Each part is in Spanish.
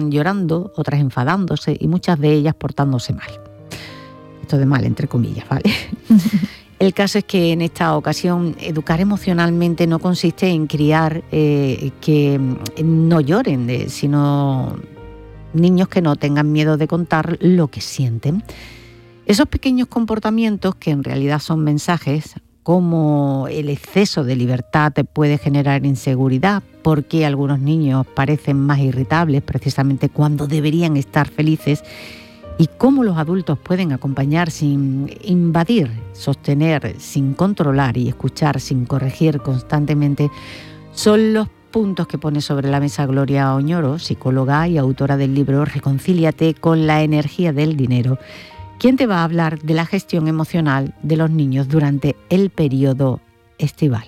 pasan llorando, otras enfadándose y muchas de ellas portándose mal. Esto de mal, entre comillas, ¿vale? El caso es que en esta ocasión educar emocionalmente no consiste en criar que no lloren, sino niños que no tengan miedo de contar lo que sienten. Esos pequeños comportamientos, que en realidad son mensajes, como el exceso de libertad puede generar inseguridad, porque algunos niños parecen más irritables precisamente cuando deberían estar felices, y cómo los adultos pueden acompañar sin invadir, sostener sin controlar y escuchar sin corregir constantemente, son los puntos que pone sobre la mesa Gloria Oñoro, psicóloga y autora del libro Reconcíliate con la energía del dinero, quien te va a hablar de la gestión emocional de los niños durante el periodo estival.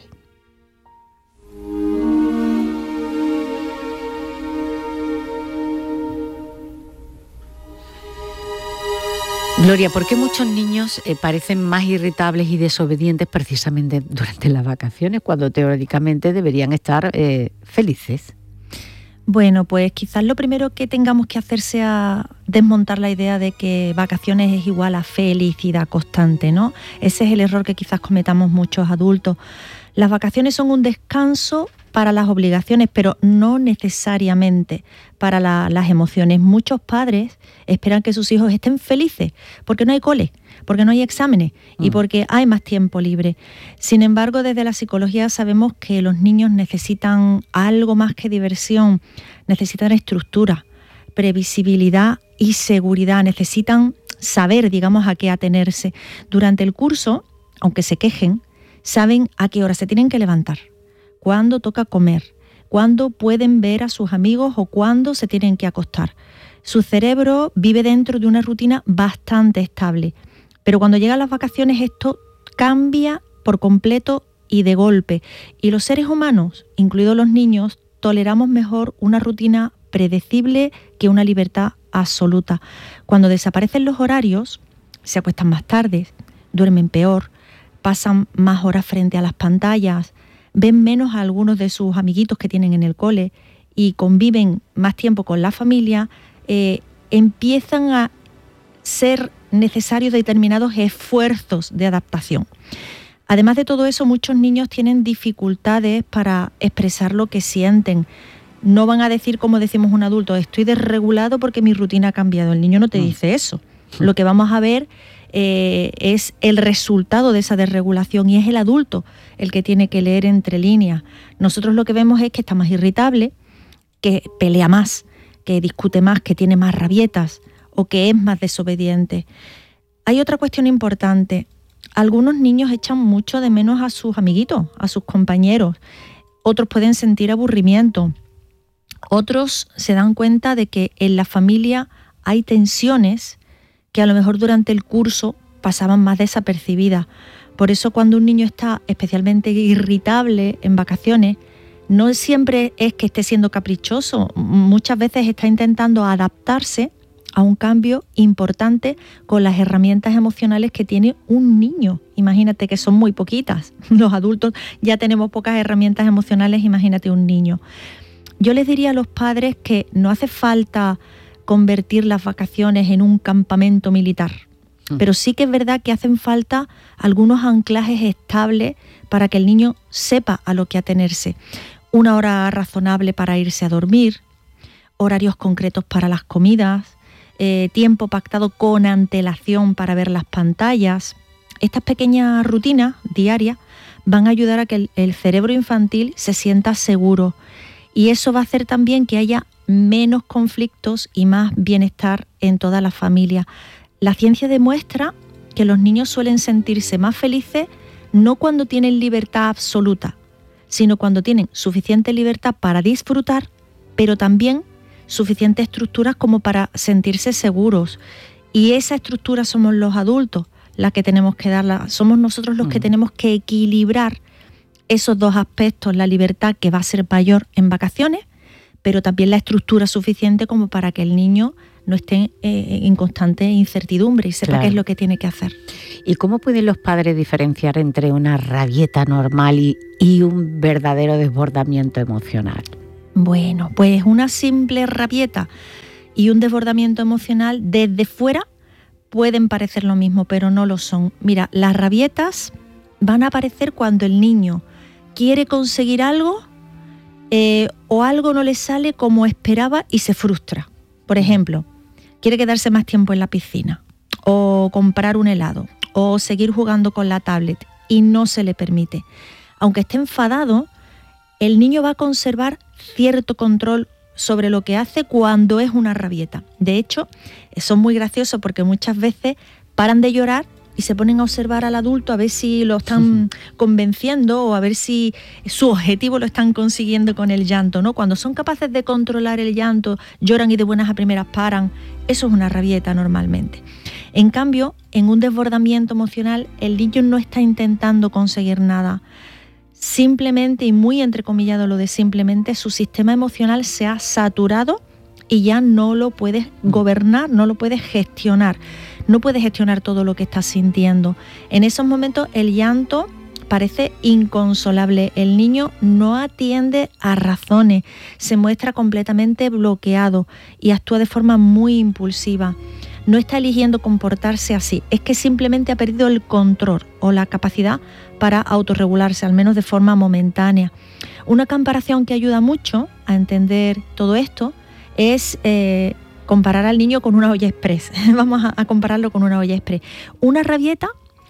Gloria, ¿por qué muchos niños parecen más irritables y desobedientes precisamente durante las vacaciones, cuando teóricamente deberían estar felices? Bueno, pues quizás lo primero que tengamos que hacer sea desmontar la idea de que vacaciones es igual a felicidad constante, ¿no? Ese es el error que quizás cometamos muchos adultos. Las vacaciones son un descanso para las obligaciones, pero no necesariamente para las emociones. Muchos padres esperan que sus hijos estén felices porque no hay cole, porque no hay exámenes y porque hay más tiempo libre. Sin embargo, desde la psicología sabemos que los niños necesitan algo más que diversión, necesitan estructura, previsibilidad y seguridad, necesitan saber, digamos, a qué atenerse. Durante el curso, aunque se quejen, saben a qué hora se tienen que levantar, cuándo toca comer, cuándo pueden ver a sus amigos o cuándo se tienen que acostar. Su cerebro vive dentro de una rutina bastante estable, pero cuando llegan las vacaciones esto cambia por completo y de golpe. Y los seres humanos, incluidos los niños, toleramos mejor una rutina predecible que una libertad absoluta. Cuando desaparecen los horarios, se acuestan más tarde, duermen peor, pasan más horas frente a las pantallas, ven menos a algunos de sus amiguitos que tienen en el cole y conviven más tiempo con la familia, empiezan a ser necesarios determinados esfuerzos de adaptación. Además de todo eso, muchos niños tienen dificultades para expresar lo que sienten. No van a decir, como decimos un adulto, estoy desregulado porque mi rutina ha cambiado. El niño no te dice eso. Lo que vamos a ver es el resultado de esa desregulación y es el adulto el que tiene que leer entre líneas. Nosotros lo que vemos es que está más irritable, que pelea más, que discute más, que tiene más rabietas o que es más desobediente. Hay otra cuestión importante. Algunos niños echan mucho de menos a sus amiguitos, a sus compañeros. Otros pueden sentir aburrimiento. Otros se dan cuenta de que en la familia hay tensiones que a lo mejor durante el curso pasaban más desapercibidas. Por eso cuando un niño está especialmente irritable en vacaciones, no siempre es que esté siendo caprichoso, muchas veces está intentando adaptarse a un cambio importante con las herramientas emocionales que tiene un niño. Imagínate que son muy poquitas. Los adultos ya tenemos pocas herramientas emocionales, imagínate un niño. Yo les diría a los padres que no hace falta convertir las vacaciones en un campamento militar, pero sí que es verdad que hacen falta algunos anclajes estables para que el niño sepa a lo que atenerse. Una hora razonable para irse a dormir, horarios concretos para las comidas, tiempo pactado con antelación para ver las pantallas. Estas pequeñas rutinas diarias van a ayudar a que el cerebro infantil se sienta seguro y eso va a hacer también que haya menos conflictos y más bienestar en toda la familia. La ciencia demuestra que los niños suelen sentirse más felices no cuando tienen libertad absoluta, sino cuando tienen suficiente libertad para disfrutar, pero también suficientes estructuras como para sentirse seguros. Y esa estructura somos los adultos las que tenemos que darla, somos nosotros los que tenemos que equilibrar esos dos aspectos, la libertad que va a ser mayor en vacaciones, pero también la estructura suficiente como para que el niño no esté en constante incertidumbre y sepa qué es lo que tiene que hacer. ¿Y cómo pueden los padres diferenciar entre una rabieta normal y un verdadero desbordamiento emocional? Bueno, pues una simple rabieta y un desbordamiento emocional desde fuera pueden parecer lo mismo, pero no lo son. Mira, las rabietas van a aparecer cuando el niño quiere conseguir algo o algo no le sale como esperaba y se frustra. Por ejemplo, quiere quedarse más tiempo en la piscina o comprar un helado o seguir jugando con la tablet y no se le permite. Aunque esté enfadado, el niño va a conservar cierto control sobre lo que hace cuando es una rabieta. De hecho, son muy graciosos porque muchas veces paran de llorar y se ponen a observar al adulto a ver si lo están convenciendo o a ver si su objetivo lo están consiguiendo con el llanto, ¿no? Cuando son capaces de controlar el llanto, lloran y de buenas a primeras paran, eso es una rabieta normalmente. En cambio, en un desbordamiento emocional, el niño no está intentando conseguir nada. Simplemente, y muy entrecomillado lo de simplemente, su sistema emocional se ha saturado y ya no lo puedes gobernar, no lo puedes gestionar. No puedes gestionar todo lo que estás sintiendo. En esos momentos el llanto parece inconsolable. El niño no atiende a razones, se muestra completamente bloqueado y actúa de forma muy impulsiva. No está eligiendo comportarse así, es que simplemente ha perdido el control o la capacidad para autorregularse, al menos de forma momentánea. Una comparación que ayuda mucho a entender todo esto es comparar al niño con una olla express. Vamos a compararlo con una olla express. Una rabieta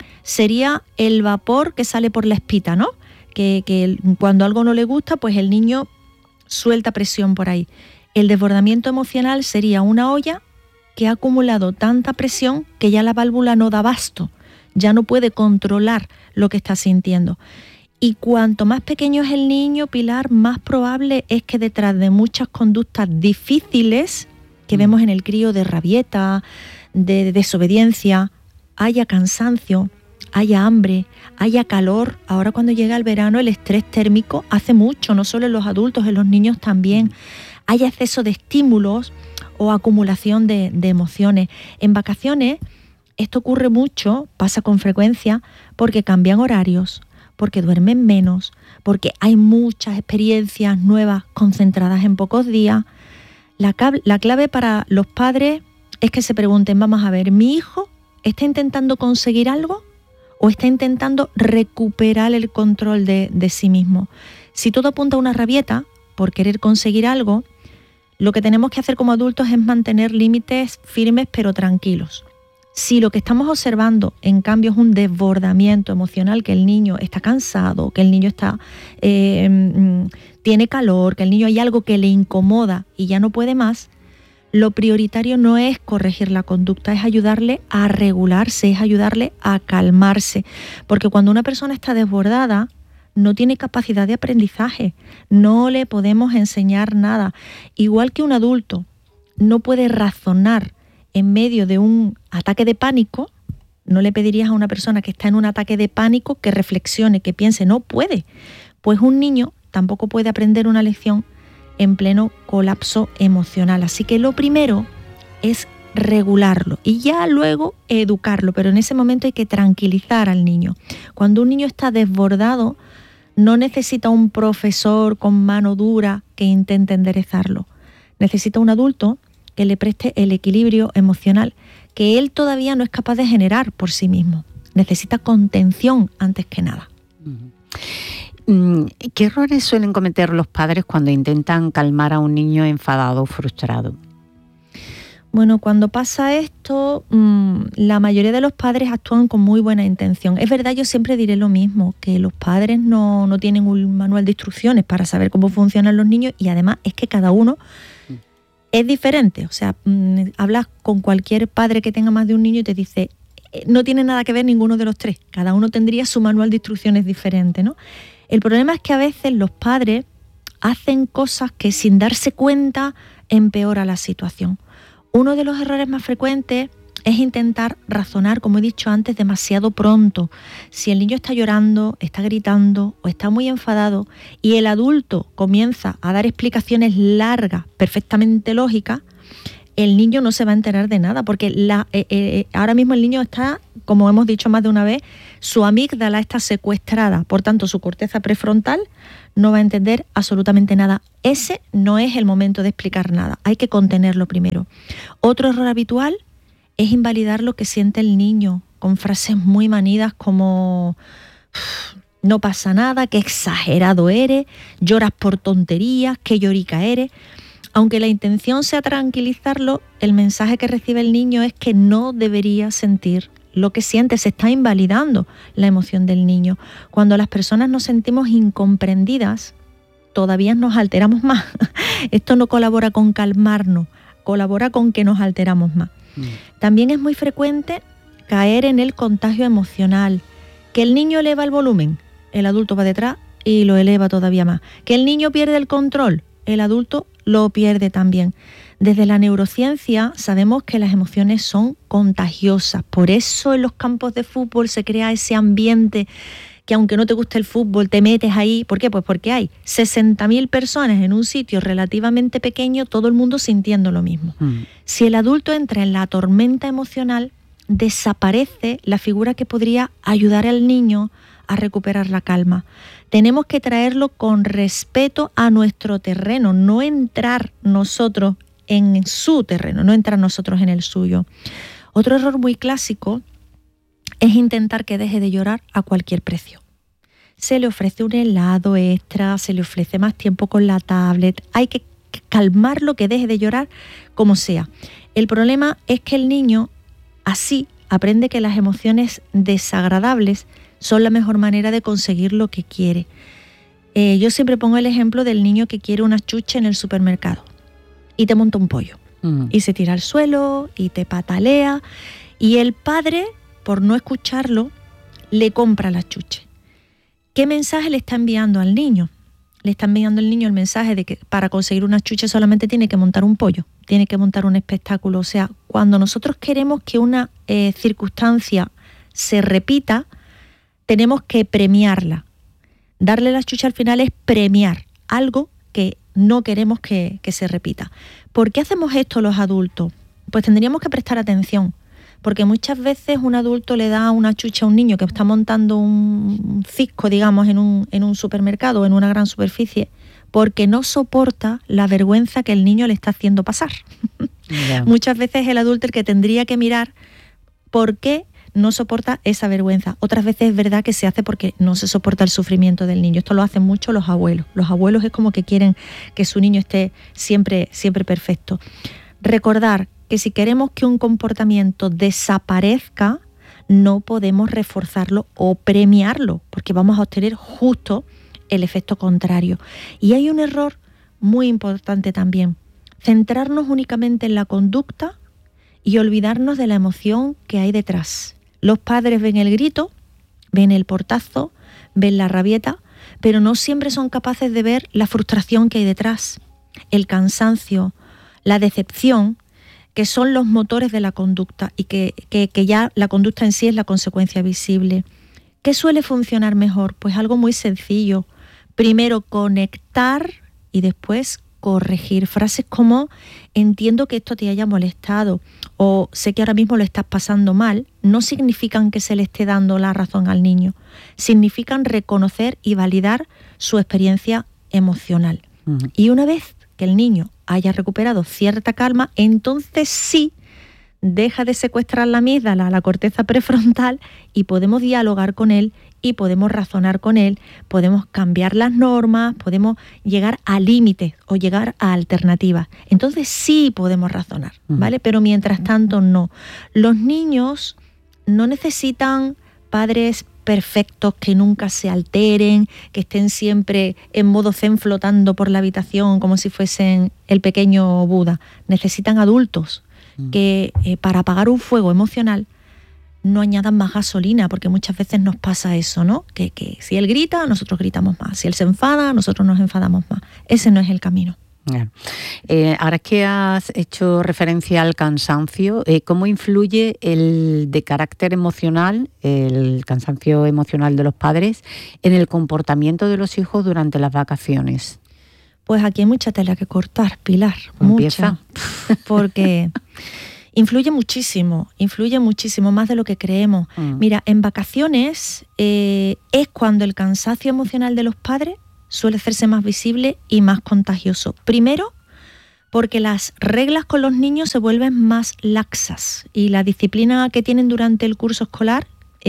sería el vapor que sale por la espita, ¿no? Que cuando algo no le gusta, pues el niño suelta presión por ahí. El desbordamiento emocional sería una olla que ha acumulado tanta presión que ya la válvula no da abasto, ya no puede controlar lo que está sintiendo. Y cuanto más pequeño es el niño, Pilar, más probable es que detrás de muchas conductas difíciles que vemos en el crío de rabieta, de desobediencia, haya cansancio, haya hambre, haya calor. Ahora cuando llega el verano el estrés térmico hace mucho, no solo en los adultos, en los niños también. Haya exceso de estímulos o acumulación de emociones. En vacaciones esto ocurre mucho, pasa con frecuencia, porque cambian horarios, porque duermen menos, porque hay muchas experiencias nuevas concentradas en pocos días. La clave para los padres es que se pregunten, vamos a ver, ¿mi hijo está intentando conseguir algo o está intentando recuperar el control de sí mismo? Si todo apunta a una rabieta por querer conseguir algo, lo que tenemos que hacer como adultos es mantener límites firmes pero tranquilos. Si lo que estamos observando, en cambio, es un desbordamiento emocional, que el niño está cansado, que el niño tiene calor, que el niño hay algo que le incomoda y ya no puede más, lo prioritario no es corregir la conducta, es ayudarle a regularse, es ayudarle a calmarse. Porque cuando una persona está desbordada, no tiene capacidad de aprendizaje, no le podemos enseñar nada. Igual que un adulto no puede razonar en medio de un ataque de pánico, no le pedirías a una persona que está en un ataque de pánico que reflexione, que piense, no puede. Pues un niño tampoco puede aprender una lección en pleno colapso emocional. Así que lo primero es regularlo y ya luego educarlo, pero en ese momento hay que tranquilizar al niño. Cuando un niño está desbordado, no necesita un profesor con mano dura que intente enderezarlo. Necesita un adulto que le preste el equilibrio emocional que él todavía no es capaz de generar por sí mismo. Necesita contención antes que nada. ¿Qué errores suelen cometer los padres cuando intentan calmar a un niño enfadado o frustrado? Bueno, cuando pasa esto, la mayoría de los padres actúan con muy buena intención. Es verdad, yo siempre diré lo mismo, que los padres no tienen un manual de instrucciones para saber cómo funcionan los niños y además es que cada uno es diferente. O sea, hablas con cualquier padre que tenga más de un niño y te dice, no tiene nada que ver ninguno de los tres. Cada uno tendría su manual de instrucciones diferente, ¿no? El problema es que a veces los padres hacen cosas que sin darse cuenta empeora la situación. Uno de los errores más frecuentes es intentar razonar, como he dicho antes, demasiado pronto. Si el niño está llorando, está gritando o está muy enfadado y el adulto comienza a dar explicaciones largas, perfectamente lógicas, el niño no se va a enterar de nada, porque ahora mismo el niño está, como hemos dicho más de una vez, su amígdala está secuestrada, por tanto su corteza prefrontal no va a entender absolutamente nada. Ese no es el momento de explicar nada, hay que contenerlo primero. Otro error habitual es invalidar lo que siente el niño con frases muy manidas como no pasa nada, qué exagerado eres, lloras por tonterías, qué llorica eres. Aunque la intención sea tranquilizarlo, el mensaje que recibe el niño es que no debería sentir lo que siente, se está invalidando la emoción del niño. Cuando las personas nos sentimos incomprendidas, todavía nos alteramos más. Esto no colabora con calmarnos, colabora con que nos alteramos más. También es muy frecuente caer en el contagio emocional, que el niño eleva el volumen, el adulto va detrás y lo eleva todavía más. Que el niño pierde el control, el adulto lo pierde también. Desde la neurociencia sabemos que las emociones son contagiosas, por eso en los campos de fútbol se crea ese ambiente que aunque no te guste el fútbol, te metes ahí. ¿Por qué? Pues porque hay 60.000 personas en un sitio relativamente pequeño, todo el mundo sintiendo lo mismo. Si el adulto entra en la tormenta emocional, desaparece la figura que podría ayudar al niño a recuperar la calma. Tenemos que traerlo con respeto a nuestro terreno, no entrar nosotros en su terreno, no entrar nosotros en el suyo. Otro error muy clásico es intentar que deje de llorar a cualquier precio. Se le ofrece un helado extra, se le ofrece más tiempo con la tablet, hay que calmarlo, que deje de llorar como sea. El problema es que el niño así aprende que las emociones desagradables son la mejor manera de conseguir lo que quiere. Yo siempre pongo el ejemplo del niño que quiere una chuche en el supermercado y te monta un pollo y se tira al suelo y te patalea y el padre, por no escucharlo, le compra la chuche. ¿Qué mensaje le está enviando al niño? Le está enviando al niño el mensaje de que para conseguir una chuche solamente tiene que montar un pollo, tiene que montar un espectáculo. O sea, cuando nosotros queremos que una circunstancia se repita, tenemos que premiarla. Darle la chucha al final es premiar algo que no queremos que se repita. ¿Por qué hacemos esto los adultos? Pues tendríamos que prestar atención, porque muchas veces un adulto le da una chucha a un niño que está montando un cisco, digamos, en un supermercado o en una gran superficie, porque no soporta la vergüenza que el niño le está haciendo pasar. Yeah. Muchas veces el adulto el que tendría que mirar por qué no soporta esa vergüenza. Otras veces es verdad que se hace porque no se soporta el sufrimiento del niño. Esto lo hacen mucho los abuelos. Los abuelos es como que quieren que su niño esté siempre perfecto. Recordar que si queremos que un comportamiento desaparezca, no podemos reforzarlo o premiarlo, porque vamos a obtener justo el efecto contrario. Y hay un error muy importante también: centrarnos únicamente en la conducta y olvidarnos de la emoción que hay detrás. Los padres ven el grito, ven el portazo, ven la rabieta, pero no siempre son capaces de ver la frustración que hay detrás, el cansancio, la decepción, que son los motores de la conducta y que ya la conducta en sí es la consecuencia visible. ¿Qué suele funcionar mejor? Pues algo muy sencillo. Primero conectar y después corregir. Frases como entiendo que esto te haya molestado o sé que ahora mismo lo estás pasando mal, no significan que se le esté dando la razón al niño. Significan reconocer y validar su experiencia emocional. Y una vez que el niño haya recuperado cierta calma, entonces sí deja de secuestrar la amígdala, la corteza prefrontal, y podemos dialogar con él y podemos razonar con él, podemos cambiar las normas, podemos llegar a límites o llegar a alternativas. Entonces sí podemos razonar, ¿vale? Pero mientras tanto no. Los niños no necesitan padres perfectos que nunca se alteren, que estén siempre en modo zen flotando por la habitación como si fuesen el pequeño Buda. Necesitan adultos que para apagar un fuego emocional no añadan más gasolina, porque muchas veces nos pasa eso, ¿no? Que si él grita, nosotros gritamos más. Si él se enfada, nosotros nos enfadamos más. Ese no es el camino. Ahora que has hecho referencia al cansancio, ¿cómo influye el de carácter emocional, el cansancio emocional de los padres, en el comportamiento de los hijos durante las vacaciones? Pues aquí hay mucha tela que cortar, Pilar. Mucha. Porque influye muchísimo, más de lo que creemos. Mira, en vacaciones es cuando el cansancio emocional de los padres suele hacerse más visible y más contagioso. Primero, porque las reglas con los niños se vuelven más laxas y la disciplina que tienen durante el curso escolar,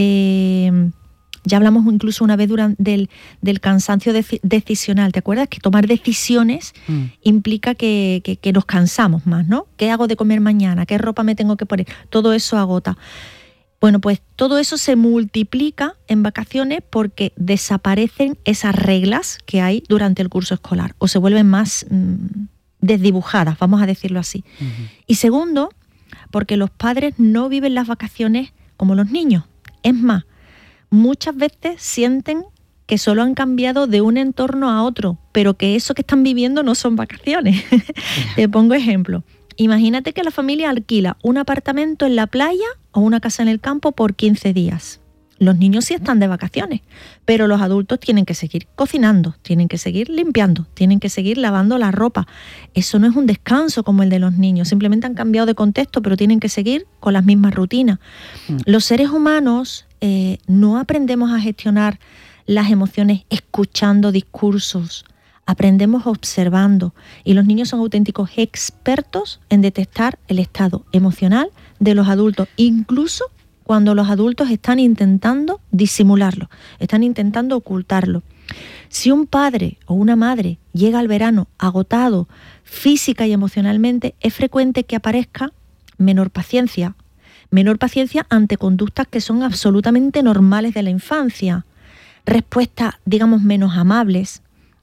ya hablamos incluso una vez del cansancio decisional. ¿Te acuerdas? Que tomar decisiones implica que nos cansamos más, ¿no? ¿Qué hago de comer mañana? ¿Qué ropa me tengo que poner? Todo eso agota. Bueno, pues todo eso se multiplica en vacaciones porque desaparecen esas reglas que hay durante el curso escolar o se vuelven más desdibujadas, vamos a decirlo así. Y segundo, porque los padres no viven las vacaciones como los niños. Es más, muchas veces sienten que solo han cambiado de un entorno a otro, pero que eso que están viviendo no son vacaciones. Te pongo ejemplo. Imagínate que la familia alquila un apartamento en la playa o una casa en el campo por 15 días. Los niños sí están de vacaciones, pero los adultos tienen que seguir cocinando, tienen que seguir limpiando, tienen que seguir lavando la ropa. Eso no es un descanso como el de los niños, simplemente han cambiado de contexto, pero tienen que seguir con las mismas rutinas. Los seres humanos no aprendemos a gestionar las emociones escuchando discursos, aprendemos observando, y los niños son auténticos expertos en detectar el estado emocional de los adultos, incluso cuando los adultos están intentando disimularlo, están intentando ocultarlo. Si un padre o una madre llega al verano agotado física y emocionalmente, es frecuente que aparezca menor paciencia ante conductas que son absolutamente normales de la infancia, respuestas, digamos, menos amables,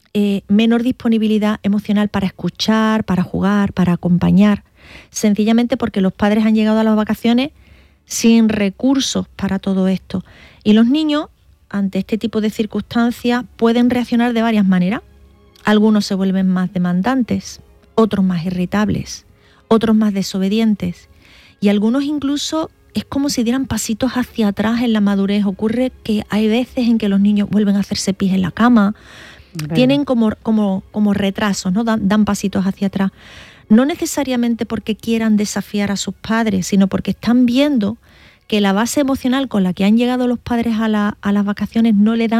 menor disponibilidad emocional para escuchar, para jugar, para acompañar, sencillamente porque los padres han llegado a las vacaciones sin recursos para todo esto. Y los niños, ante este tipo de circunstancias, pueden reaccionar de varias maneras. Algunos se vuelven más demandantes, otros más irritables, otros más desobedientes, y algunos incluso es como si dieran pasitos hacia atrás en la madurez. Ocurre que hay veces en que los niños vuelven a hacerse pis en la cama, tienen como retrasos, ¿no? Dan pasitos hacia atrás. No necesariamente porque quieran desafiar a sus padres, sino porque están viendo que la base emocional con la que han llegado los padres a las vacaciones no les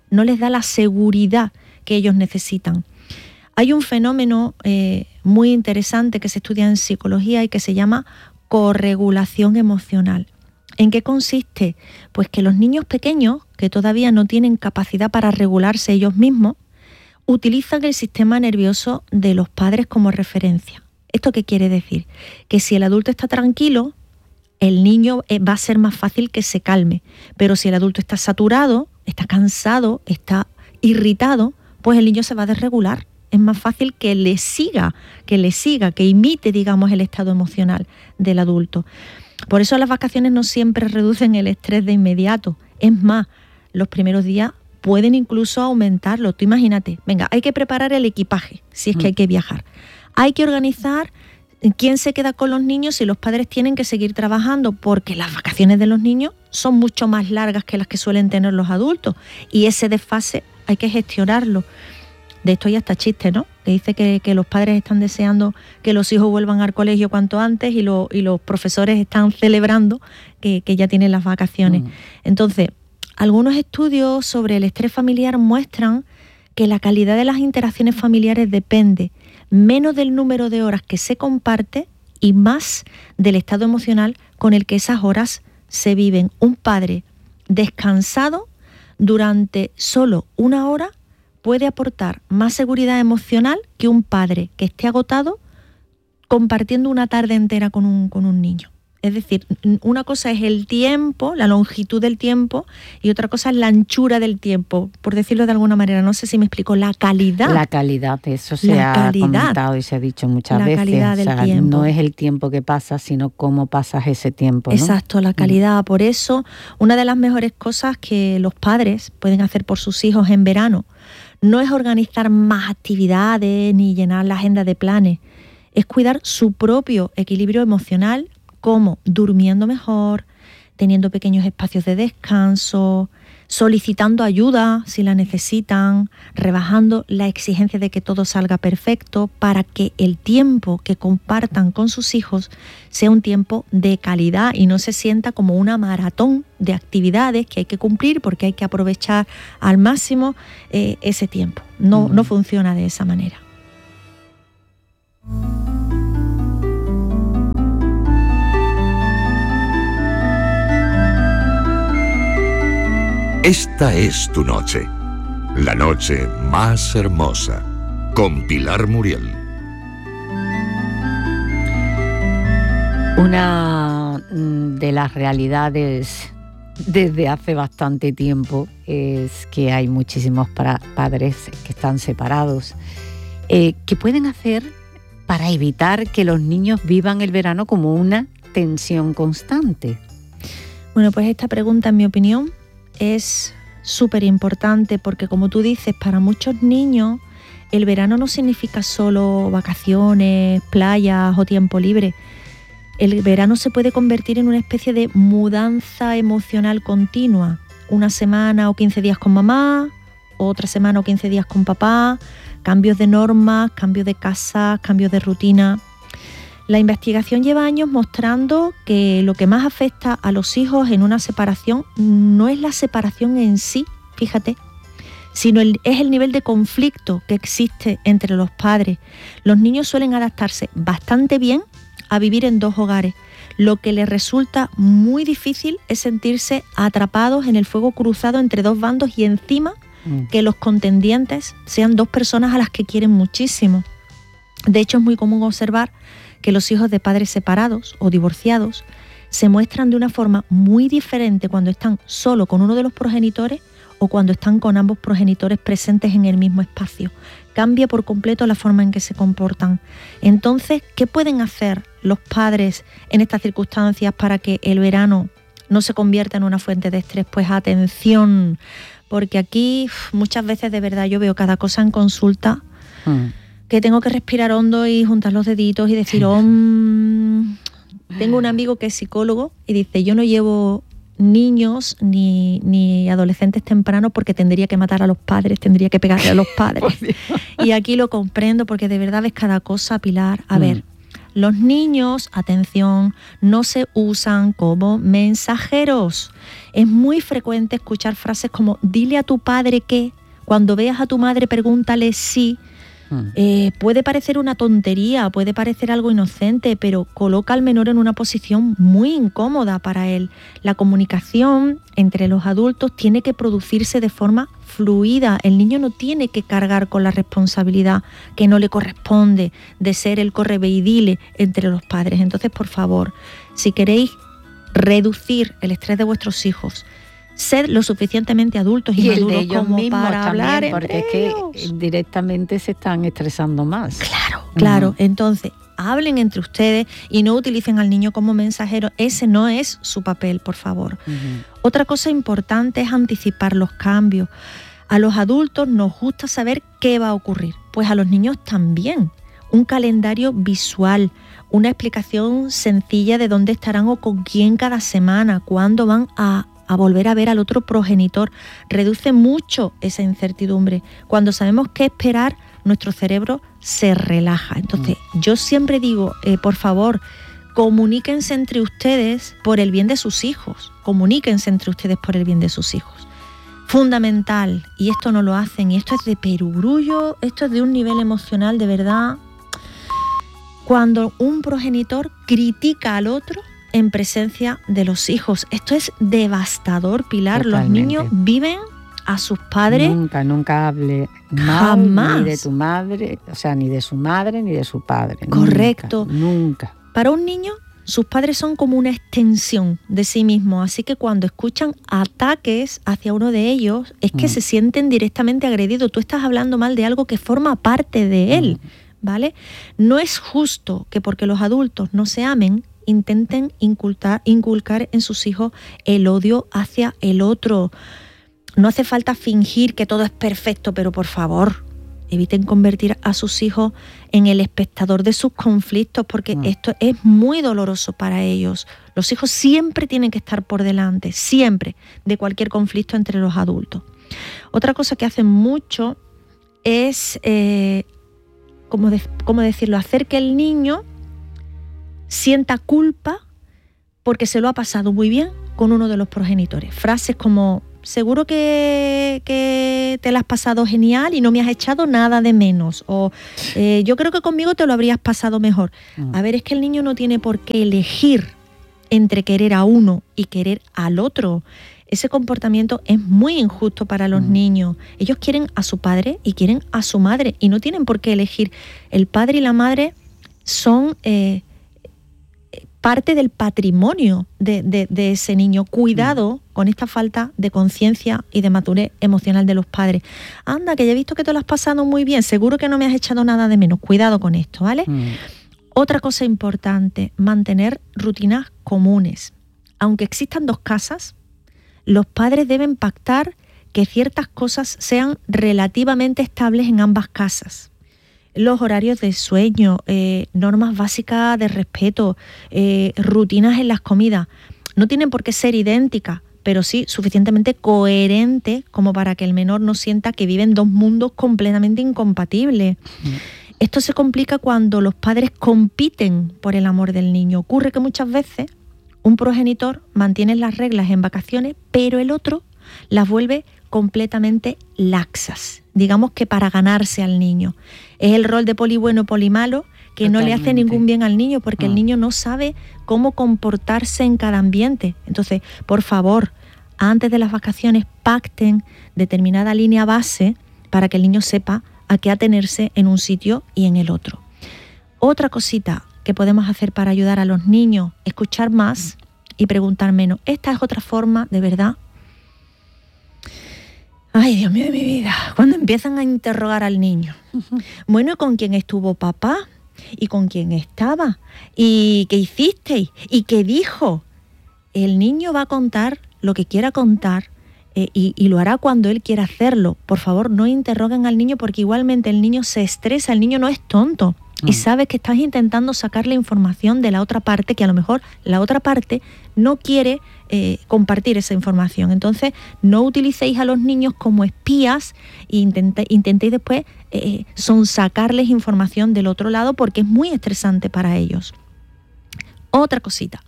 da la seguridad que ellos necesitan. Hay un fenómeno muy interesante que se estudia en psicología y que se llama corregulación emocional. ¿En qué consiste? Pues que los niños pequeños, que todavía no tienen capacidad para regularse ellos mismos, utilizan el sistema nervioso de los padres como referencia. ¿Esto qué quiere decir? Que si el adulto está tranquilo, el niño va a ser más fácil que se calme. Pero si el adulto está saturado, está cansado, está irritado, pues el niño se va a desregular. Es más fácil que le siga, que imite, digamos, el estado emocional del adulto. Por eso las vacaciones no siempre reducen el estrés de inmediato. Es más, los primeros días pueden incluso aumentarlo. Tú imagínate, venga, hay que preparar el equipaje, si es que hay que viajar. Hay que organizar quién se queda con los niños si los padres tienen que seguir trabajando, porque las vacaciones de los niños son mucho más largas que las que suelen tener los adultos. Y ese desfase hay que gestionarlo. De esto ya está chiste, ¿no? Que dice que los padres están deseando que los hijos vuelvan al colegio cuanto antes y los profesores están celebrando que ya tienen las vacaciones. Entonces, algunos estudios sobre el estrés familiar muestran que la calidad de las interacciones familiares depende menos del número de horas que se comparte y más del estado emocional con el que esas horas se viven. Un padre descansado durante solo una hora puede aportar más seguridad emocional que un padre que esté agotado compartiendo una tarde entera con un niño. Es decir, una cosa es el tiempo, la longitud del tiempo, y otra cosa es la anchura del tiempo, por decirlo de alguna manera. No sé si me explico, la calidad. La calidad, eso se ha comentado y se ha dicho muchas veces. La calidad del tiempo. No es el tiempo que pasa, sino cómo pasas ese tiempo, ¿no? Exacto, la calidad. Por eso, una de las mejores cosas que los padres pueden hacer por sus hijos en verano no es organizar más actividades ni llenar la agenda de planes, es cuidar su propio equilibrio emocional, como durmiendo mejor, teniendo pequeños espacios de descanso, solicitando ayuda si la necesitan, rebajando la exigencia de que todo salga perfecto para que el tiempo que compartan con sus hijos sea un tiempo de calidad y no se sienta como una maratón de actividades que hay que cumplir porque hay que aprovechar al máximo ese tiempo. No funciona de esa manera. Esta es tu noche, la noche más hermosa, con Pilar Muriel. Una de las realidades desde hace bastante tiempo es que hay muchísimos padres que están separados. ¿Qué pueden hacer para evitar que los niños vivan el verano como una tensión constante? Bueno, pues esta pregunta, en mi opinión, es súper importante porque, como tú dices, para muchos niños el verano no significa solo vacaciones, playas o tiempo libre. El verano se puede convertir en una especie de mudanza emocional continua. Una semana o 15 días con mamá, otra semana o 15 días con papá, cambios de normas, cambios de casa, cambios de rutina. La investigación lleva años mostrando que lo que más afecta a los hijos en una separación no es la separación en sí, fíjate, sino es el nivel de conflicto que existe entre los padres. Los niños suelen adaptarse bastante bien a vivir en dos hogares. Lo que les resulta muy difícil es sentirse atrapados en el fuego cruzado entre dos bandos y encima que los contendientes sean dos personas a las que quieren muchísimo. De hecho, es muy común observar que los hijos de padres separados o divorciados se muestran de una forma muy diferente cuando están solo con uno de los progenitores o cuando están con ambos progenitores presentes en el mismo espacio. Cambia por completo la forma en que se comportan. Entonces, ¿qué pueden hacer los padres en estas circunstancias para que el verano no se convierta en una fuente de estrés? Pues atención, porque aquí muchas veces de verdad yo veo cada cosa en consulta que tengo que respirar hondo y juntar los deditos y decir, tengo un amigo que es psicólogo y dice, yo no llevo niños ni adolescentes tempranos porque tendría que matar a los padres, tendría que pegarle a los padres. Y aquí lo comprendo porque de verdad ves cada cosa, Pilar. A ver, los niños, atención, no se usan como mensajeros. Es muy frecuente escuchar frases como, dile a tu padre que, cuando veas a tu madre pregúntale si. Puede parecer una tontería, puede parecer algo inocente, pero coloca al menor en una posición muy incómoda para él. La comunicación entre los adultos tiene que producirse de forma fluida. El niño no tiene que cargar con la responsabilidad que no le corresponde de ser el correveidile entre los padres. Entonces, por favor, si queréis reducir el estrés de vuestros hijos, sed lo suficientemente adultos y maduros como para hablar también, porque es que directamente se están estresando más. Claro. Entonces, hablen entre ustedes y no utilicen al niño como mensajero. Ese no es su papel, por favor. Otra cosa importante es anticipar los cambios. A los adultos nos gusta saber qué va a ocurrir, pues a los niños también. Un calendario visual, una explicación sencilla de dónde estarán o con quién cada semana, cuándo van a volver a ver al otro progenitor, reduce mucho esa incertidumbre. Cuando sabemos qué esperar, nuestro cerebro se relaja. Entonces, yo siempre digo, por favor, comuníquense entre ustedes por el bien de sus hijos. Comuníquense entre ustedes por el bien de sus hijos. Fundamental, y esto no lo hacen, y esto es de perogrullo, esto es de un nivel emocional de verdad. Cuando un progenitor critica al otro en presencia de los hijos. Esto es devastador, Pilar. Totalmente. Los niños viven a sus padres. Nunca hable mal ni de tu madre, o sea, ni de su madre ni de su padre. Correcto. Nunca. Para un niño, sus padres son como una extensión de sí mismos, así que cuando escuchan ataques hacia uno de ellos, es que se sienten directamente agredidos. Tú estás hablando mal de algo que forma parte de él, ¿vale? No es justo que porque los adultos no se amen, intenten inculcar en sus hijos el odio hacia el otro. No hace falta fingir que todo es perfecto, pero por favor, eviten convertir a sus hijos en el espectador de sus conflictos, porque esto es muy doloroso para ellos. Los hijos siempre tienen que estar por delante, siempre, de cualquier conflicto entre los adultos. Otra cosa que hacen mucho es, ¿cómo decirlo?, hacer que el niño sienta culpa porque se lo ha pasado muy bien con uno de los progenitores. Frases como: seguro que te la has pasado genial y no me has echado nada de menos. O yo creo que conmigo te lo habrías pasado mejor. A ver, es que el niño no tiene por qué elegir entre querer a uno y querer al otro. Ese comportamiento es muy injusto para los niños. Ellos quieren a su padre y quieren a su madre y no tienen por qué elegir. El padre y la madre son parte del patrimonio de ese niño. Cuidado con esta falta de conciencia y de madurez emocional de los padres. Anda, que ya he visto que te lo has pasado muy bien, seguro que no me has echado nada de menos. Cuidado con esto, ¿vale? Otra cosa importante, mantener rutinas comunes. Aunque existan dos casas, los padres deben pactar que ciertas cosas sean relativamente estables en ambas casas. Los horarios de sueño, normas básicas de respeto, rutinas en las comidas. No tienen por qué ser idénticas, pero sí suficientemente coherentes como para que el menor no sienta que viven dos mundos completamente incompatibles. Esto se complica cuando los padres compiten por el amor del niño. Ocurre que muchas veces un progenitor mantiene las reglas en vacaciones, pero el otro las vuelve completamente laxas, digamos que para ganarse al niño. Es el rol de poli bueno, poli malo, que totalmente no le hace ningún bien al niño, porque el niño no sabe cómo comportarse en cada ambiente. Entonces, por favor, antes de las vacaciones pacten determinada línea base para que el niño sepa a qué atenerse en un sitio y en el otro. Otra cosita que podemos hacer para ayudar a los niños: escuchar más y preguntar menos. Esta es otra forma, de verdad. Ay, Dios mío de mi vida, cuando empiezan a interrogar al niño. Bueno, ¿con quién estuvo papá? ¿Y con quién estaba? ¿Y qué hicisteis? ¿Y qué dijo? El niño va a contar lo que quiera contar y lo hará cuando él quiera hacerlo. Por favor, no interroguen al niño, porque igualmente el niño se estresa, el niño no es tonto. Y sabes que estás intentando sacarle información de la otra parte, que a lo mejor la otra parte no quiere compartir esa información. Entonces, no utilicéis a los niños como espías e intentéis después sonsacarles información del otro lado, porque es muy estresante para ellos. Otra cosita: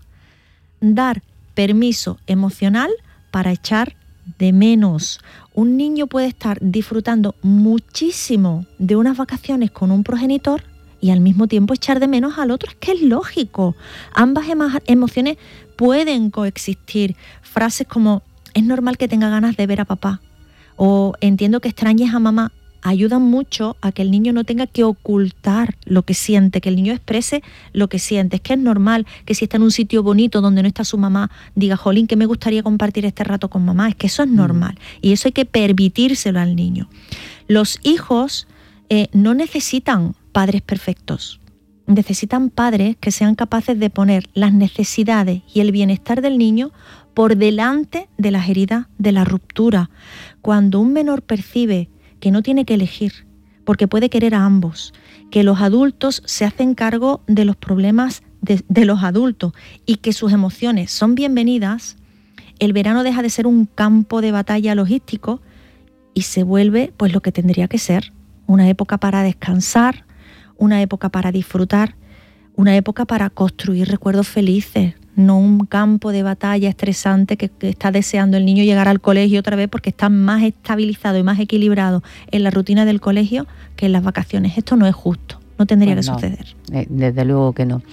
dar permiso emocional para echar de menos. Un niño puede estar disfrutando muchísimo de unas vacaciones con un progenitor y al mismo tiempo echar de menos al otro. Es que es lógico. Ambas emociones pueden coexistir. Frases como: es normal que tenga ganas de ver a papá, o entiendo que extrañes a mamá, ayudan mucho a que el niño no tenga que ocultar lo que siente, que el niño exprese lo que siente. Es que es normal que si está en un sitio bonito donde no está su mamá, diga: jolín, que me gustaría compartir este rato con mamá. Es que eso es normal y eso hay que permitírselo al niño. Los hijos no necesitan padres perfectos, necesitan padres que sean capaces de poner las necesidades y el bienestar del niño por delante de las heridas de la ruptura. Cuando un menor percibe que no tiene que elegir, porque puede querer a ambos, que los adultos se hacen cargo de los problemas de los adultos y que sus emociones son bienvenidas, el verano deja de ser un campo de batalla logístico y se vuelve pues lo que tendría que ser: una época para descansar, una época para disfrutar, una época para construir recuerdos felices, no un campo de batalla estresante que está deseando el niño llegar al colegio otra vez porque está más estabilizado y más equilibrado en la rutina del colegio que en las vacaciones. Esto no es justo, no tendría que suceder. Desde luego que no.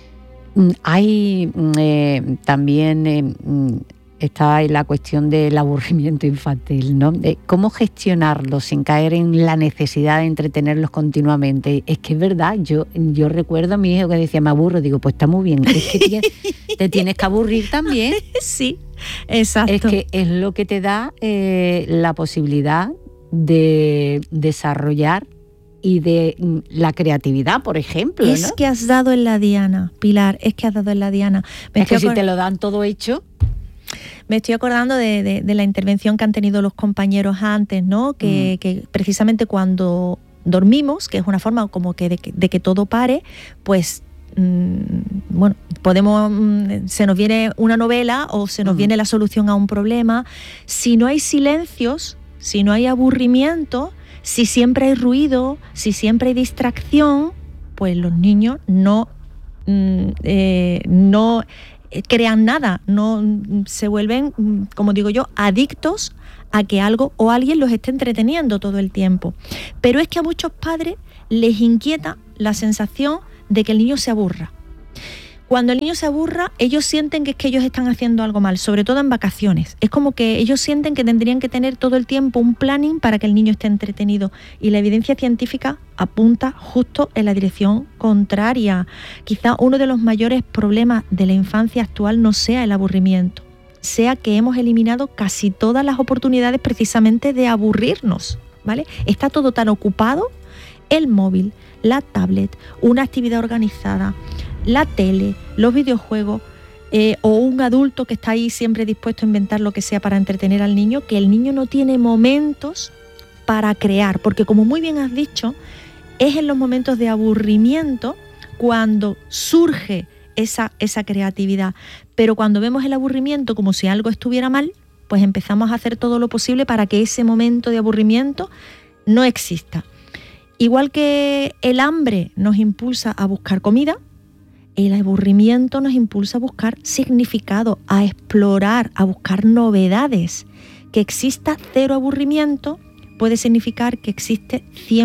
Hay también está la cuestión del aburrimiento infantil, ¿no? ¿Cómo gestionarlo sin caer en la necesidad de entretenerlos continuamente? Es que es verdad, yo recuerdo a mi hijo que decía: me aburro. Digo: pues está muy bien, es que te tienes que aburrir también. Sí, exacto. Es que es lo que te da la posibilidad de desarrollar y de la creatividad, por ejemplo, ¿no? Es que has dado en la diana, Pilar, es que has dado en la diana. Es que si te lo dan todo hecho... Me estoy acordando de la intervención que han tenido los compañeros antes, ¿no? Que precisamente cuando dormimos, que es una forma como que de que todo pare, pues se nos viene una novela o se nos viene la solución a un problema. Si no hay silencios, si no hay aburrimiento, si siempre hay ruido, si siempre hay distracción, pues los niños no crean nada, no se vuelven, como digo yo, adictos a que algo o alguien los esté entreteniendo todo el tiempo. Pero es que a muchos padres les inquieta la sensación de que el niño se aburra. Cuando el niño se aburra, ellos sienten que es que ellos están haciendo algo mal, sobre todo en vacaciones. Es como que ellos sienten que tendrían que tener todo el tiempo un planning para que el niño esté entretenido. Y la evidencia científica apunta justo en la dirección contraria. Quizá uno de los mayores problemas de la infancia actual no sea el aburrimiento, sea que hemos eliminado casi todas las oportunidades precisamente de aburrirnos, ¿vale? Está todo tan ocupado, el móvil, la tablet, una actividad organizada, la tele, los videojuegos, o un adulto que está ahí siempre dispuesto a inventar lo que sea para entretener al niño, que el niño no tiene momentos para crear, porque como muy bien has dicho, es en los momentos de aburrimiento cuando surge esa creatividad. Pero cuando vemos el aburrimiento como si algo estuviera mal, pues empezamos a hacer todo lo posible para que ese momento de aburrimiento no exista. Igual que el hambre nos impulsa a buscar comida, el aburrimiento nos impulsa a buscar significado, a explorar, a buscar novedades. Que exista cero aburrimiento puede significar que existe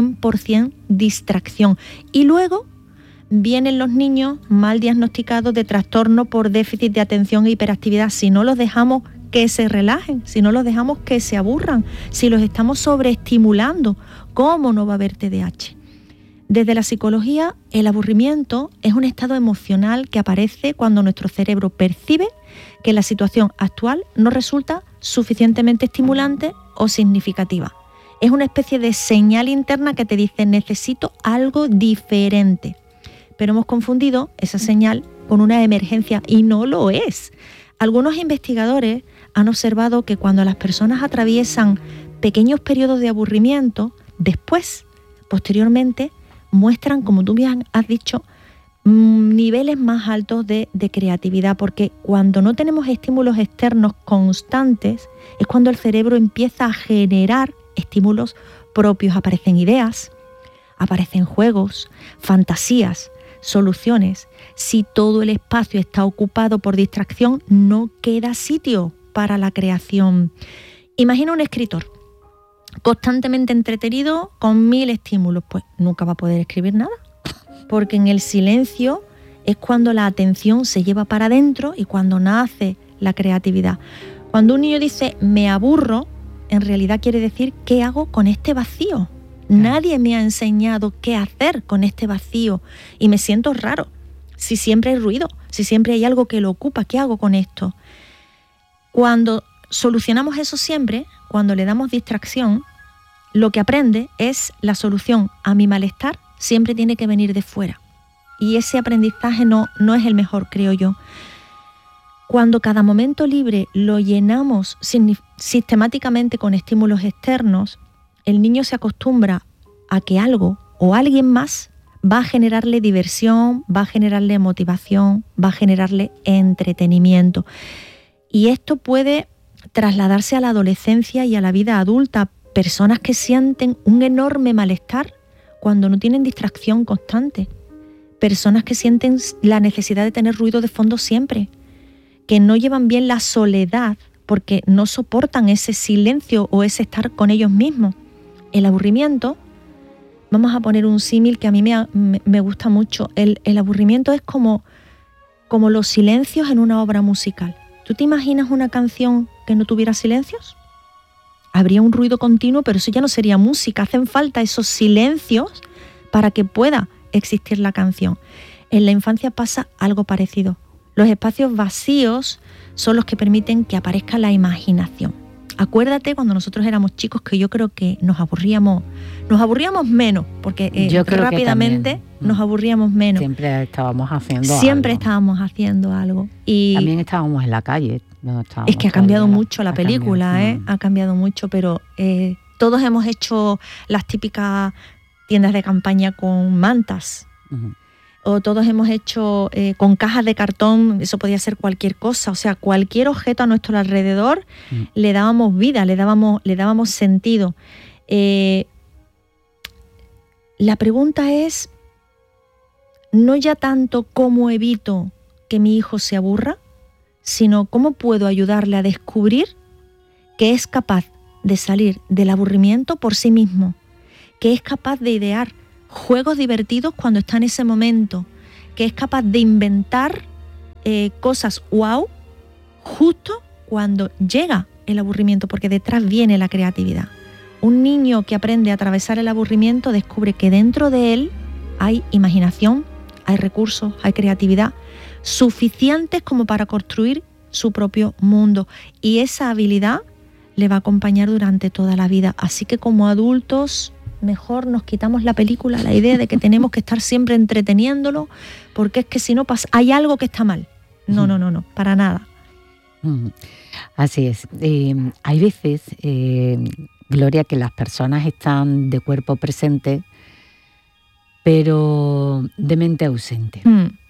100% distracción. Y luego vienen los niños mal diagnosticados de trastorno por déficit de atención e hiperactividad. Si no los dejamos que se relajen, si no los dejamos que se aburran, si los estamos sobreestimulando, ¿cómo no va a haber TDAH? Desde la psicología, el aburrimiento es un estado emocional que aparece cuando nuestro cerebro percibe que la situación actual no resulta suficientemente estimulante o significativa. Es una especie de señal interna que te dice necesito algo diferente. Pero hemos confundido esa señal con una emergencia y no lo es. Algunos investigadores han observado que cuando las personas atraviesan pequeños periodos de aburrimiento, posteriormente, muestran, como tú bien has dicho, niveles más altos de creatividad, porque cuando no tenemos estímulos externos constantes es cuando el cerebro empieza a generar estímulos propios. Aparecen ideas, aparecen juegos, fantasías, soluciones. Si todo el espacio está ocupado por distracción, no queda sitio para la creación. Imagina un escritor constantemente entretenido con 1000 estímulos, pues nunca va a poder escribir nada, porque en el silencio es cuando la atención se lleva para adentro y cuando nace la creatividad. Cuando un niño dice me aburro, en realidad quiere decir ¿qué hago con este vacío? Nadie me ha enseñado qué hacer con este vacío y me siento raro. Si siempre hay ruido, si siempre hay algo que lo ocupa, ¿qué hago con esto? Cuando solucionamos eso siempre, cuando le damos distracción, lo que aprende es la solución a mi malestar siempre tiene que venir de fuera. Y ese aprendizaje no es el mejor, creo yo. Cuando cada momento libre lo llenamos sistemáticamente con estímulos externos, el niño se acostumbra a que algo o alguien más va a generarle diversión, va a generarle motivación, va a generarle entretenimiento. Y esto puede trasladarse a la adolescencia y a la vida adulta. Personas que sienten un enorme malestar cuando no tienen distracción constante. Personas que sienten la necesidad de tener ruido de fondo siempre. Que no llevan bien la soledad porque no soportan ese silencio o ese estar con ellos mismos. El aburrimiento, vamos a poner un símil que a mí me gusta mucho. El aburrimiento es como los silencios en una obra musical. ¿Tú te imaginas una canción que no tuviera silencios? Habría un ruido continuo, pero eso ya no sería música. Hacen falta esos silencios para que pueda existir la canción. En la infancia pasa algo parecido. Los espacios vacíos son los que permiten que aparezca la imaginación. Acuérdate cuando nosotros éramos chicos que yo creo que nos aburríamos menos, porque rápidamente nos aburríamos menos. Siempre estábamos haciendo algo. Y también estábamos en la calle. Es que ha cambiado mucho la película, ha cambiado mucho, pero todos hemos hecho las típicas tiendas de campaña con mantas. Ujú. O todos hemos hecho con cajas de cartón, eso podía ser cualquier cosa, o sea, cualquier objeto a nuestro alrededor le dábamos vida, le dábamos sentido. La pregunta es, no ya tanto cómo evito que mi hijo se aburra, sino cómo puedo ayudarle a descubrir que es capaz de salir del aburrimiento por sí mismo, que es capaz de idear juegos divertidos cuando está en ese momento, que es capaz de inventar cosas wow justo cuando llega el aburrimiento, porque detrás viene la creatividad. Un niño que aprende a atravesar el aburrimiento descubre que dentro de él hay imaginación, hay recursos, hay creatividad suficientes como para construir su propio mundo, y esa habilidad le va a acompañar durante toda la vida. Así que como adultos mejor nos quitamos la película, la idea de que tenemos que estar siempre entreteniéndolo, porque es que si no pasa, hay algo que está mal. No, para nada. Así es. Hay veces, Gloria, que las personas están de cuerpo presente, pero de mente ausente.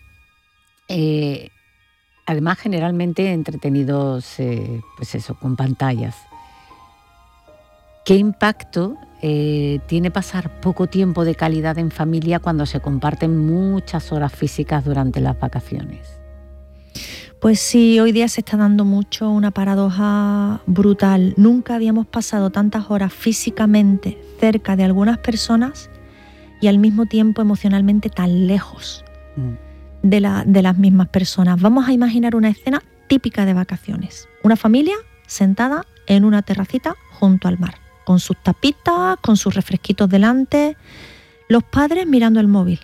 Además, generalmente entretenidos, pues eso, con pantallas. ¿Qué impacto tiene pasar poco tiempo de calidad en familia cuando se comparten muchas horas físicas durante las vacaciones? Pues sí, hoy día se está dando mucho una paradoja brutal. Nunca habíamos pasado tantas horas físicamente cerca de algunas personas y al mismo tiempo emocionalmente tan lejos de las mismas personas. Vamos a imaginar una escena típica de vacaciones. Una familia sentada en una terracita junto al mar, con sus tapitas, con sus refresquitos delante, los padres mirando el móvil,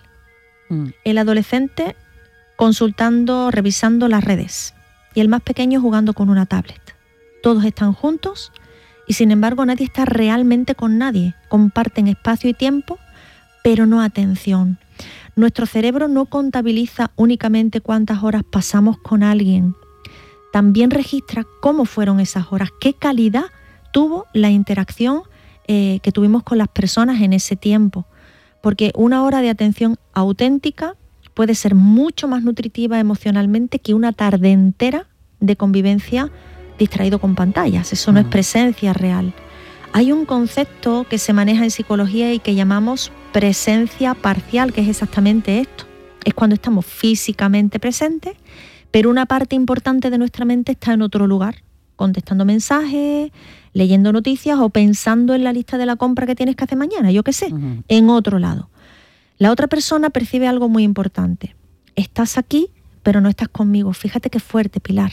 el adolescente consultando, revisando las redes y el más pequeño jugando con una tablet. Todos están juntos y sin embargo nadie está realmente con nadie. Comparten espacio y tiempo, pero no atención. Nuestro cerebro no contabiliza únicamente cuántas horas pasamos con alguien, también registra cómo fueron esas horas, qué calidad tuvo la interacción que tuvimos con las personas en ese tiempo, porque una hora de atención auténtica puede ser mucho más nutritiva emocionalmente que una tarde entera de convivencia distraído con pantallas. Eso no es presencia real. Hay un concepto que se maneja en psicología y que llamamos presencia parcial, que es exactamente esto. Es cuando estamos físicamente presentes, pero una parte importante de nuestra mente está en otro lugar, contestando mensajes, leyendo noticias o pensando en la lista de la compra que tienes que hacer mañana, yo qué sé, en otro lado. La otra persona percibe algo muy importante. Estás aquí, pero no estás conmigo. Fíjate qué fuerte, Pilar.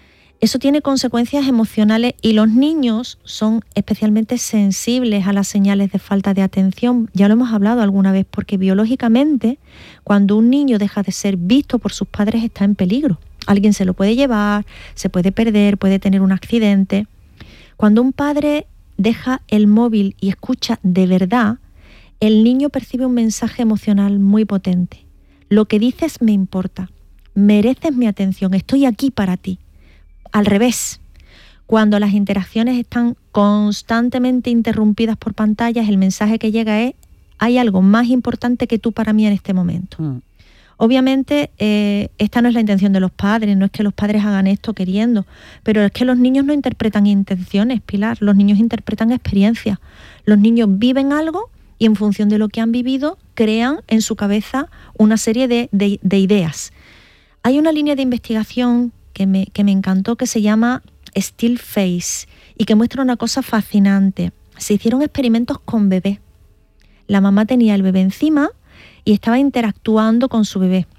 Eso tiene consecuencias emocionales y los niños son especialmente sensibles a las señales de falta de atención. Ya lo hemos hablado alguna vez, porque biológicamente, cuando un niño deja de ser visto por sus padres, está en peligro. Alguien se lo puede llevar, se puede perder, puede tener un accidente. Cuando un padre deja el móvil y escucha de verdad, el niño percibe un mensaje emocional muy potente. Lo que dices me importa, mereces mi atención, estoy aquí para ti. Al revés, cuando las interacciones están constantemente interrumpidas por pantallas, el mensaje que llega es: hay algo más importante que tú para mí en este momento. Obviamente, esta no es la intención de los padres, no es que los padres hagan esto queriendo, pero es que los niños no interpretan intenciones, Pilar, los niños interpretan experiencias. Los niños viven algo y en función de lo que han vivido, crean en su cabeza una serie de ideas. Hay una línea de investigación que me encantó, que se llama Still Face y que muestra una cosa fascinante. Se hicieron experimentos con bebés. La mamá tenía el bebé encima y estaba interactuando con su bebé.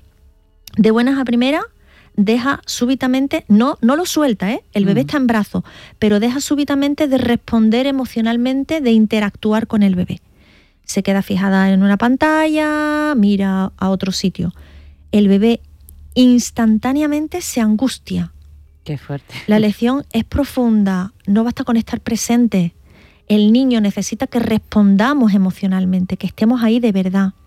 De buenas a primeras, deja súbitamente, no lo suelta, el bebé está en brazos, pero deja súbitamente de responder emocionalmente, de interactuar con el bebé. Se queda fijada en una pantalla, mira a otro sitio. El bebé instantáneamente se angustia. Qué fuerte. La lección es profunda, no basta con estar presente. El niño necesita que respondamos emocionalmente, que estemos ahí de verdad.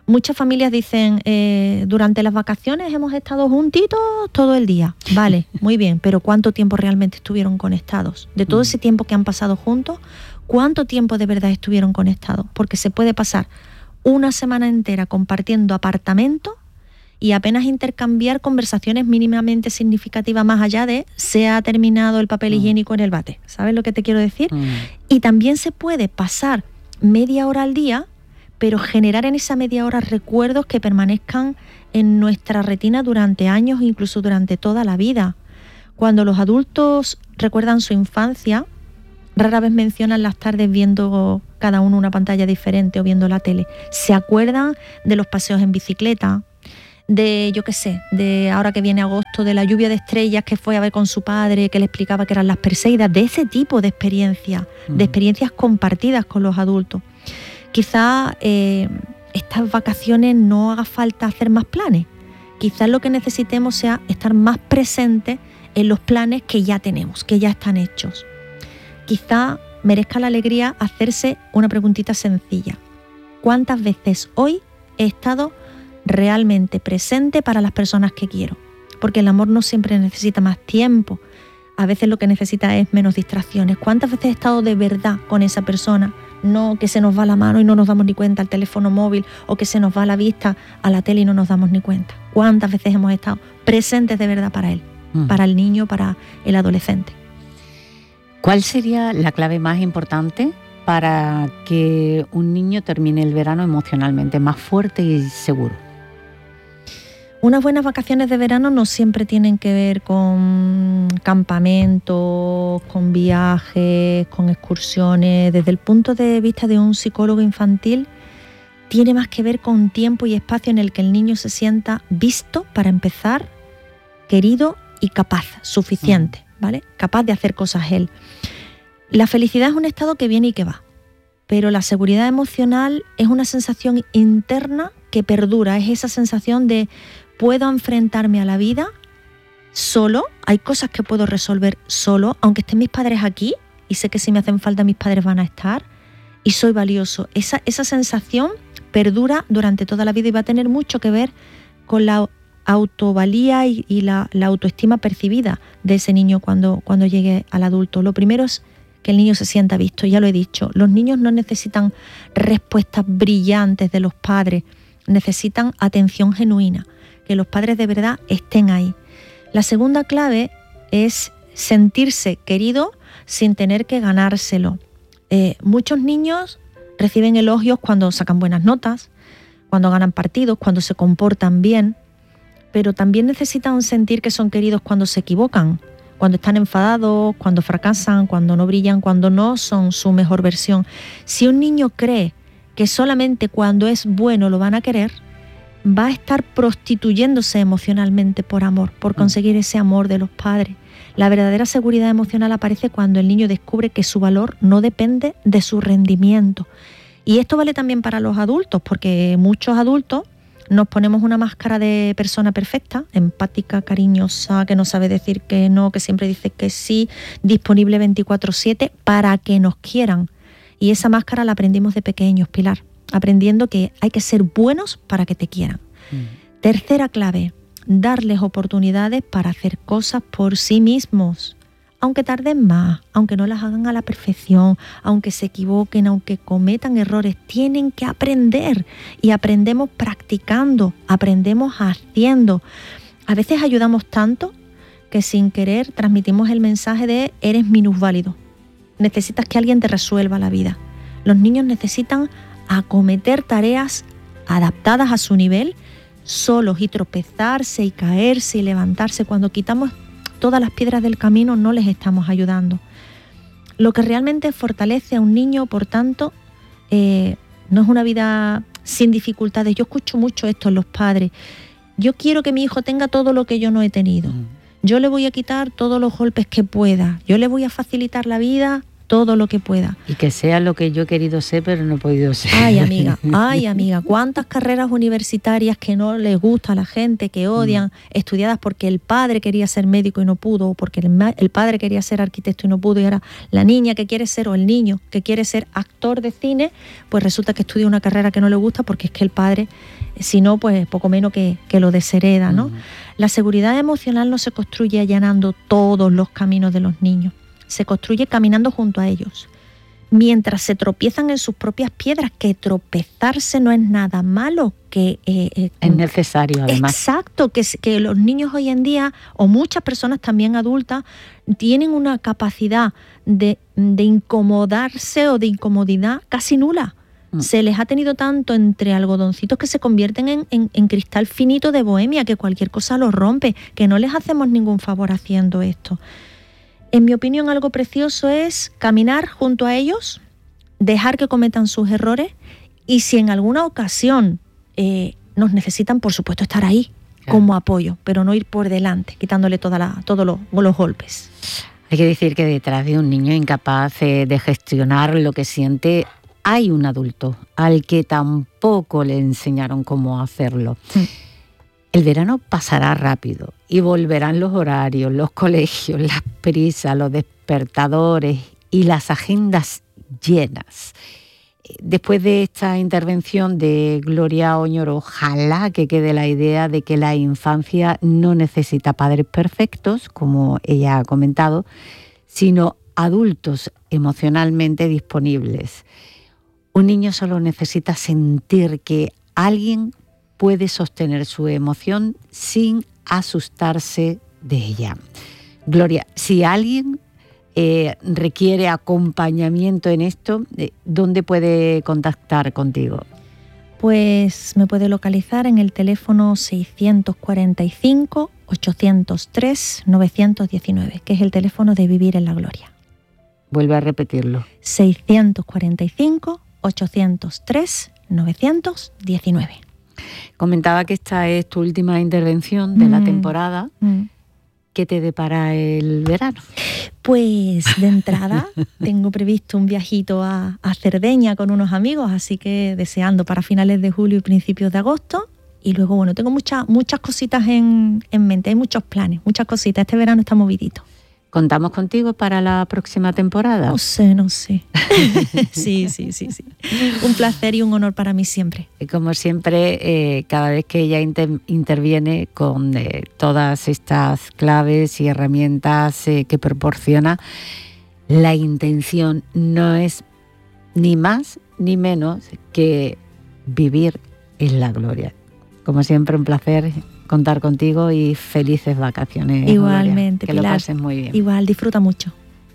Muchas familias dicen, durante las vacaciones hemos estado juntitos todo el día. Vale, muy bien, pero ¿cuánto tiempo realmente estuvieron conectados? De todo ese tiempo que han pasado juntos, ¿cuánto tiempo de verdad estuvieron conectados? Porque se puede pasar una semana entera compartiendo apartamento y apenas intercambiar conversaciones mínimamente significativas más allá de se ha terminado el papel higiénico en el váter. ¿Sabes lo que te quiero decir? Y también se puede pasar media hora al día, pero generar en esa media hora recuerdos que permanezcan en nuestra retina durante años, incluso durante toda la vida. Cuando los adultos recuerdan su infancia, rara vez mencionan las tardes viendo cada uno una pantalla diferente o viendo la tele. Se acuerdan de los paseos en bicicleta, de, yo qué sé, de ahora que viene agosto, de la lluvia de estrellas que fue a ver con su padre, que le explicaba que eran las Perseidas, de ese tipo de experiencias, de experiencias compartidas con los adultos. Quizá estas vacaciones no haga falta hacer más planes. Quizás lo que necesitemos sea estar más presentes en los planes que ya tenemos, que ya están hechos. Quizá merezca la alegría hacerse una preguntita sencilla. ¿Cuántas veces hoy he estado realmente presente para las personas que quiero? Porque el amor no siempre necesita más tiempo. A veces lo que necesita es menos distracciones. ¿Cuántas veces he estado de verdad con esa persona? No que se nos va la mano y no nos damos ni cuenta al teléfono móvil, o que se nos va la vista a la tele y no nos damos ni cuenta. ¿Cuántas veces hemos estado presentes de verdad para él, para el niño, para el adolescente? ¿Cuál sería la clave más importante para que un niño termine el verano emocionalmente más fuerte y seguro? Unas buenas vacaciones de verano no siempre tienen que ver con campamentos, con viajes, con excursiones. Desde el punto de vista de un psicólogo infantil, tiene más que ver con tiempo y espacio en el que el niño se sienta visto, para empezar, querido y capaz, suficiente, ¿vale? Capaz de hacer cosas él. La felicidad es un estado que viene y que va, pero la seguridad emocional es una sensación interna que perdura, es esa sensación de puedo enfrentarme a la vida solo, hay cosas que puedo resolver solo, aunque estén mis padres aquí, y sé que si me hacen falta mis padres van a estar, y soy valioso. Esa sensación perdura durante toda la vida y va a tener mucho que ver con la autovalía y la autoestima percibida de ese niño cuando llegue al adulto. Lo primero es que el niño se sienta visto, ya lo he dicho. Los niños no necesitan respuestas brillantes de los padres, necesitan atención genuina, que los padres de verdad estén ahí. La segunda clave es sentirse querido sin tener que ganárselo. Muchos niños reciben elogios cuando sacan buenas notas, cuando ganan partidos, cuando se comportan bien, pero también necesitan sentir que son queridos cuando se equivocan, cuando están enfadados, cuando fracasan, cuando no brillan, cuando no son su mejor versión. Si un niño cree que solamente cuando es bueno lo van a querer, va a estar prostituyéndose emocionalmente por amor, por conseguir ese amor de los padres. La verdadera seguridad emocional aparece cuando el niño descubre que su valor no depende de su rendimiento. Y esto vale también para los adultos, porque muchos adultos nos ponemos una máscara de persona perfecta, empática, cariñosa, que no sabe decir que no, que siempre dice que sí, disponible 24/7 para que nos quieran. Y esa máscara la aprendimos de pequeños, Pilar, aprendiendo que hay que ser buenos para que te quieran. Tercera clave, darles oportunidades para hacer cosas por sí mismos, aunque tarden más, aunque no las hagan a la perfección, aunque se equivoquen, aunque cometan errores, tienen que aprender, y aprendemos practicando, aprendemos haciendo. A veces ayudamos tanto que sin querer transmitimos el mensaje de eres minusválido, necesitas que alguien te resuelva la vida. Los niños necesitan acometer tareas adaptadas a su nivel, solos, y tropezarse y caerse y levantarse. Cuando quitamos todas las piedras del camino no les estamos ayudando. Lo que realmente fortalece a un niño, por tanto, no es una vida sin dificultades. Yo escucho mucho esto en los padres. Yo quiero que mi hijo tenga todo lo que yo no he tenido. Yo le voy a quitar todos los golpes que pueda. Yo le voy a facilitar la vida todo lo que pueda. Y que sea lo que yo he querido ser, pero no he podido ser. Ay, amiga, cuántas carreras universitarias que no les gusta a la gente, que odian, estudiadas porque el padre quería ser médico y no pudo, o porque el padre quería ser arquitecto y no pudo, y ahora la niña que quiere ser, o el niño que quiere ser actor de cine, pues resulta que estudia una carrera que no le gusta porque es que el padre, si no, pues poco menos que lo deshereda, ¿no? La seguridad emocional no se construye allanando todos los caminos de los niños, se construye caminando junto a ellos. Mientras se tropiezan en sus propias piedras, que tropezarse no es nada malo, que es necesario además. Exacto, que los niños hoy en día, o muchas personas también adultas, tienen una capacidad de incomodarse o de incomodidad casi nula. Se les ha tenido tanto entre algodoncitos que se convierten en cristal finito de bohemia, que cualquier cosa los rompe, que no les hacemos ningún favor haciendo esto. En mi opinión, algo precioso es caminar junto a ellos, dejar que cometan sus errores, y si en alguna ocasión nos necesitan, por supuesto, estar ahí como apoyo, pero no ir por delante, quitándole todos los golpes. Hay que decir que detrás de un niño incapaz de gestionar lo que siente, hay un adulto al que tampoco le enseñaron cómo hacerlo. El verano pasará rápido y volverán los horarios, los colegios, las prisas, los despertadores y las agendas llenas. Después de esta intervención de Gloria Oñoro, ojalá que quede la idea de que la infancia no necesita padres perfectos, como ella ha comentado, sino adultos emocionalmente disponibles. Un niño solo necesita sentir que alguien puede sostener su emoción sin asustarse de ella. Gloria, si alguien requiere acompañamiento en esto, ¿dónde puede contactar contigo? Pues me puede localizar en el teléfono 645-803-919, que es el teléfono de Vivir en la Gloria. Vuelve a repetirlo. 645-803-919. Comentaba que esta es tu última intervención de la temporada. ¿Qué te depara el verano? Pues de entrada tengo previsto un viajito a Cerdeña con unos amigos, así que deseando para finales de julio y principios de agosto. Y luego, bueno, tengo muchas cositas en mente, hay muchos planes, muchas cositas. Este verano está movidito. ¿Contamos contigo para la próxima temporada? No sé. Sí. Un placer y un honor para mí siempre. Como siempre, cada vez que ella interviene con todas estas claves y herramientas que proporciona, la intención no es ni más ni menos que vivir en la gloria. Como siempre, un placer contar contigo y felices vacaciones. Igualmente, Gloria. Que Pilar, lo pases muy bien. Igual, disfruta mucho.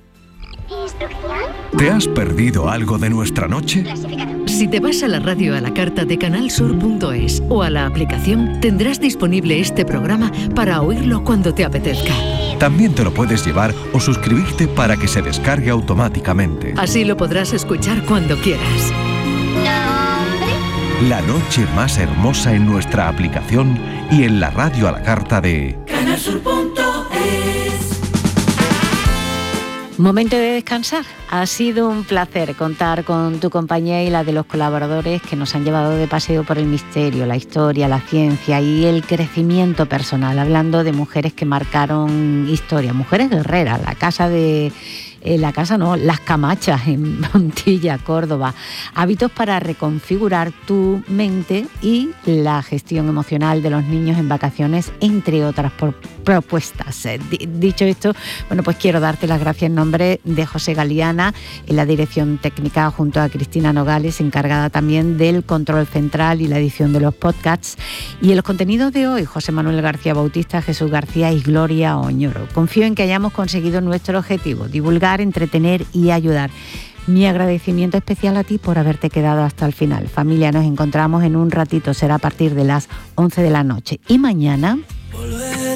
¿Te has perdido algo de nuestra noche? Si te vas a la radio a la carta de canalsur.es o a la aplicación, tendrás disponible este programa para oírlo cuando te apetezca. También te lo puedes llevar o suscribirte para que se descargue automáticamente. Así lo podrás escuchar cuando quieras. La noche más hermosa en nuestra aplicación y en la radio a la carta de canalsur.es. Momento de descansar. Ha sido un placer contar con tu compañía y la de los colaboradores que nos han llevado de paseo por el misterio, la historia, la ciencia y el crecimiento personal, hablando de mujeres que marcaron historia, mujeres guerreras, Las Camachas en Montilla, Córdoba. Hábitos para reconfigurar tu mente y la gestión emocional de los niños en vacaciones, entre otras propuestas. Dicho esto, bueno, pues quiero darte las gracias en nombre de José Galeana, en la dirección técnica, junto a Cristina Nogales, encargada también del control central y la edición de los podcasts. Y en los contenidos de hoy, José Manuel García Bautista, Jesús García y Gloria Oñoro. Confío en que hayamos conseguido nuestro objetivo: divulgar, entretener y ayudar. Mi agradecimiento especial a ti por haberte quedado hasta el final. Familia, nos encontramos en un ratito, será a partir de las 11 de la noche. Y mañana